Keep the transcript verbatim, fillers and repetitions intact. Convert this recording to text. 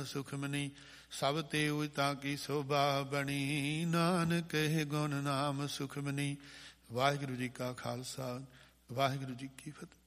ਸੁਖਮਨੀ। ਸਭ ਤੇ ਉਜ ਤਾਂ ਕੀ ਸੋਭਾ ਬਣੀ, ਨਾਨਕ ਕਹੇ ਗੁਣ ਨਾਮ ਸੁਖਮਨੀ। ਵਾਹਿਗੁਰੂ ਜੀ ਕਾ ਖਾਲਸਾ, ਵਾਹਿਗੁਰੂ ਜੀ ਕੀ ਫਤਿਹ।